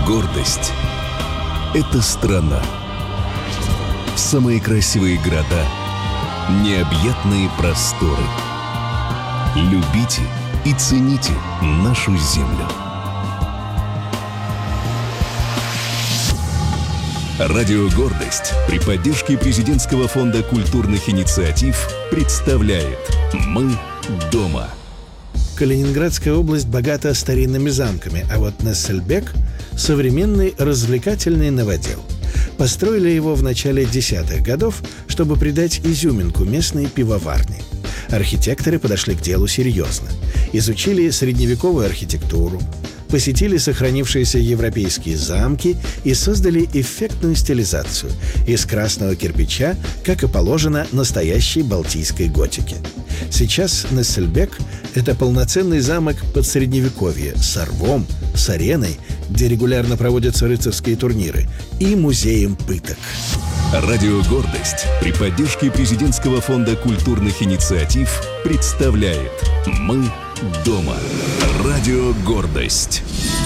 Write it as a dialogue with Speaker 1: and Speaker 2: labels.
Speaker 1: Гордость — это страна. Самые красивые города, необъятные просторы. Любите и цените нашу землю. Радио «Гордость» при поддержке Президентского фонда культурных инициатив представляет «Мы дома».
Speaker 2: Калининградская область богата старинными замками, а вот Нессельбек – современный развлекательный новодел. Построили его в начале 10-х годов, чтобы придать изюминку местной пивоварне. Архитекторы подошли к делу серьезно. Изучили средневековую архитектуру, посетили сохранившиеся европейские замки и создали эффектную стилизацию из красного кирпича, как и положено настоящей балтийской готике. Сейчас Нессельбек – это полноценный замок под средневековье с рвом, с ареной, где регулярно проводятся рыцарские турниры, и музеем пыток.
Speaker 1: Радио «Гордость» при поддержке Президентского фонда культурных инициатив представляет «Мы дома». Радио «Гордость».